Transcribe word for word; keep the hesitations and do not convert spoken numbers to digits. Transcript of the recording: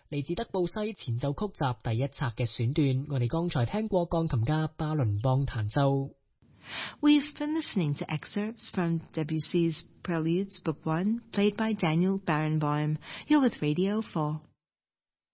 嚟自德布西前奏曲集第一冊嘅選段，我哋剛才聽過鋼琴家巴倫邦彈奏。 We've been listening to excerpts from Debussy's Preludes, Book One, played by Daniel Barenboim. You're with Radio four.